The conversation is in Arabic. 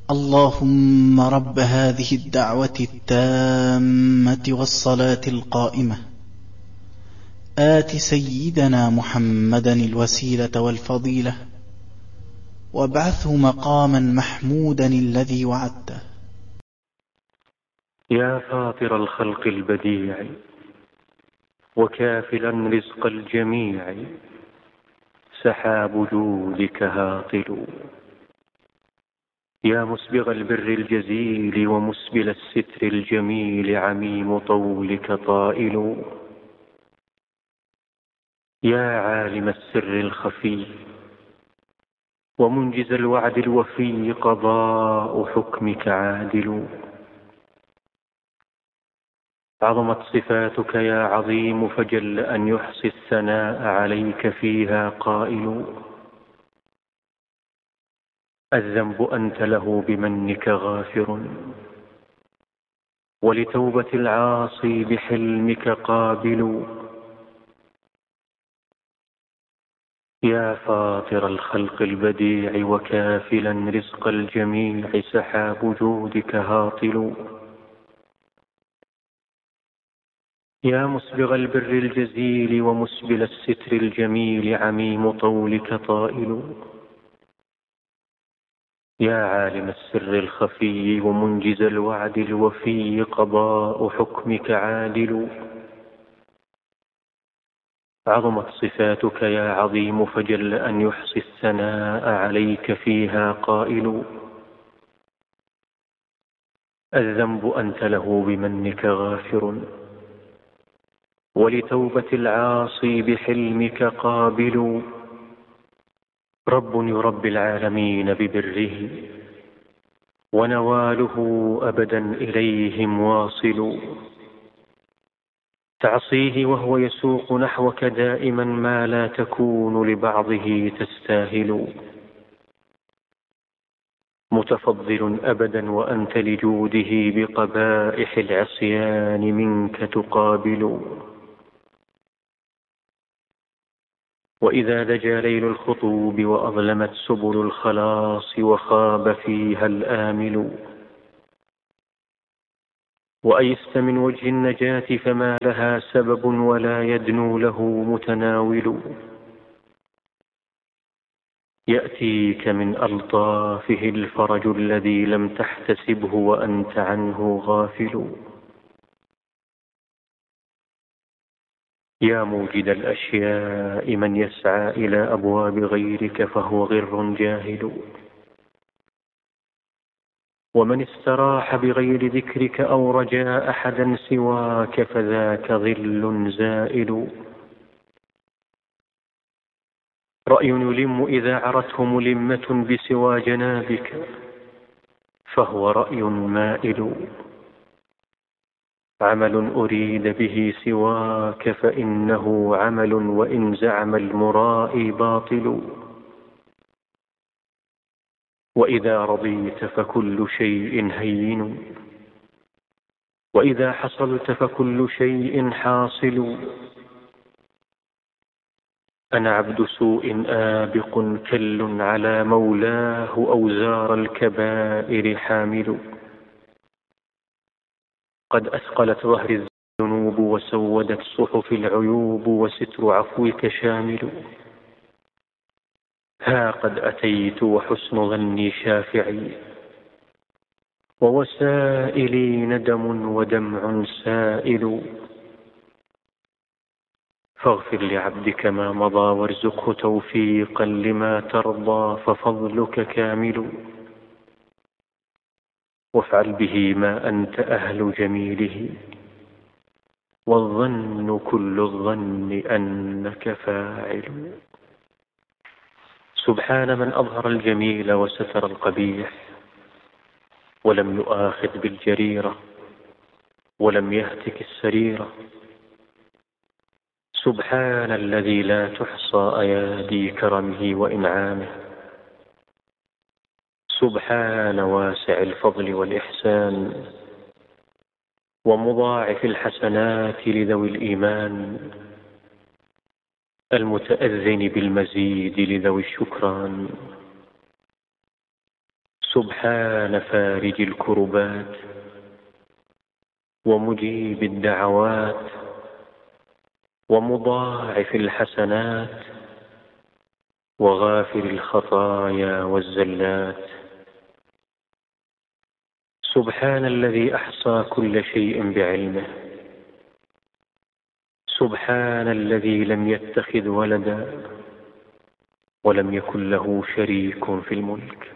اللهم رب هذه الدعوة التامة والصلاة القائمة آت سيدنا محمدا الوسيلة والفضيلة وابعثه مقاما محمودا الذي وعدته. يا فاطر الخلق البديع وكافلا رزق الجميع، سحاب جودك هاطل. يا مسبغ البر الجزيل ومسبل الستر الجميل، عميم طولك طائل. يا عالم السر الخفي ومنجز الوعد الوفي، قضاء حكمك عادل. عظمت صفاتك يا عظيم، فجل أن يحصي الثناء عليك فيها قائل. الذنب أنت له بمنك غافر، ولتوبة العاصي بحلمك قابل. يا فاطر الخلق البديع وكافلا رزق الجميع، سحاب جودك هاطل. يا مسبغ البر الجزيل ومسبل الستر الجميل، عميم طولك طائل. يا عالم السر الخفي ومنجز الوعد الوفي، قضاء حكمك عادل. عظمت صفاتك يا عظيم، فجل أن يحصي الثناء عليك فيها قائل. الذنب أنت له بمنك غافر، ولتوبة العاصي بحلمك قابل. رب يربي العالمين ببره، ونواله أبدا إليهم واصل. تعصيه وهو يسوق نحوك دائما ما لا تكون لبعضه تستاهل. متفضل أبدا وأنت لجوده بقبائح العصيان منك تقابل. وإذا دجى ليل الخطوب وأظلمت سبل الخلاص، وخاب فيها الآمل، وأيست من وجه النجاة فما لها سبب، ولا يدنو له متناول. يأتيك من ألطافه الفرج الذي لم تحتسبه وأنت عنه غافل. يا موجد الأشياء من يسعى إلى أبواب غيرك فهو غر جاهل. ومن استراح بغير ذكرك أو رجاء أحدا سواك فذاك ظل زائل. رأي يلم إذا عرته ملمة بسوى جنابك فهو رأي مائل. عمل أريد به سواك فإنه عمل، وإن زعم المرائي باطل. وإذا رضيت فكل شيء هين، وإذا حصلت فكل شيء حاصل. أنا عبد سوء آبق كل على مولاه، أوزار الكبائر حامل. قد أثقلت ظهر الذنوب وسودت صحف العيوب، وستر عفوك شامل. ها قد أتيت وحسن ظني شافعي، ووسائلي ندم ودمع سائل. فاغفر لعبدك ما مضى وارزقه توفيقا لما ترضى، ففضلك كامل. وافعل به ما أنت أهل جميله، والظن كل الظن أنك فاعل. سبحان من أظهر الجميل وستر القبيح، ولم يؤاخذ بالجريرة ولم يهتك السريرة. سبحان الذي لا تحصى أيادي كرمه وإنعامه. سبحان واسع الفضل والإحسان، ومضاعف الحسنات لذوي الإيمان. المتأذن بالمزيد لذوي الشكران. سبحان فارج الكربات ومجيب الدعوات ومضاعف الحسنات وغافر الخطايا والزلات. سبحان الذي أحصى كل شيء بعلمه. سبحان الذي لم يتخذ ولدا ولم يكن له شريك في الملك.